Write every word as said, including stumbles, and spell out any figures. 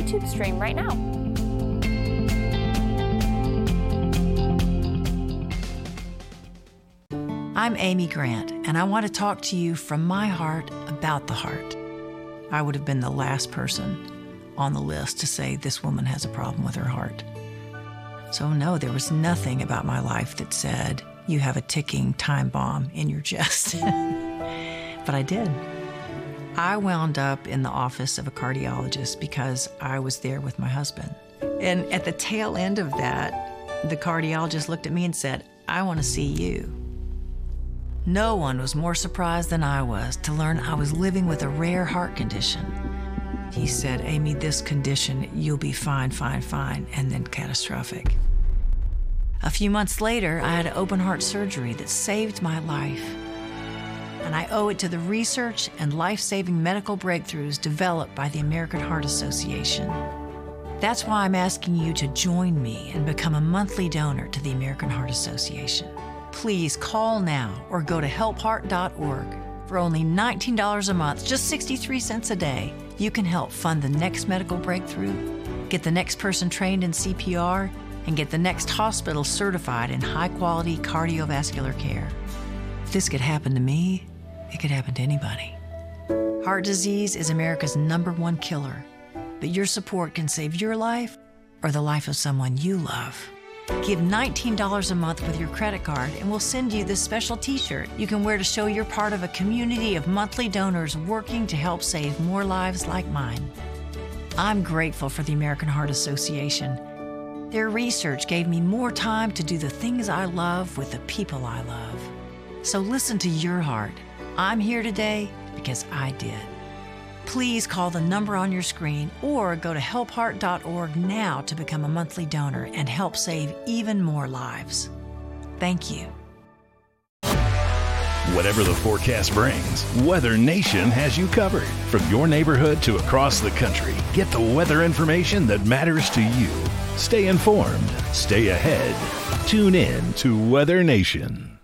YouTube stream right now. I'm Amy Grant, and I want to talk to you from my heart about the heart. I would have been the last person on the list to say this woman has a problem with her heart. So no, there was nothing about my life that said, you have a ticking time bomb in your chest. But I did. I wound up in the office of a cardiologist because I was there with my husband. And at the tail end of that, the cardiologist looked at me and said, I want to see you. No one was more surprised than I was to learn I was living with a rare heart condition. He said, Amy, this condition, you'll be fine, fine, fine, and then catastrophic. A few months later, I had open heart surgery that saved my life. And I owe it to the research and life-saving medical breakthroughs developed by the American Heart Association. That's why I'm asking you to join me and become a monthly donor to the American Heart Association. Please call now or go to help heart dot org. For only nineteen dollars a month, just sixty-three cents a day, you can help fund the next medical breakthrough, get the next person trained in C P R, and get the next hospital certified in high-quality cardiovascular care. If this could happen to me, it could happen to anybody. Heart disease is America's number one killer, but your support can save your life or the life of someone you love. Give nineteen dollars a month with your credit card and we'll send you this special t-shirt you can wear to show you're part of a community of monthly donors working to help save more lives like mine. I'm grateful for the American Heart Association. Their research gave me more time to do the things I love with the people I love. So listen to your heart. I'm here today because I did. Please call the number on your screen or go to help heart dot org now to become a monthly donor and help save even more lives. Thank you. Whatever the forecast brings, Weather Nation has you covered. From your neighborhood to across the country, get the weather information that matters to you. Stay informed, stay ahead. Tune in to Weather Nation.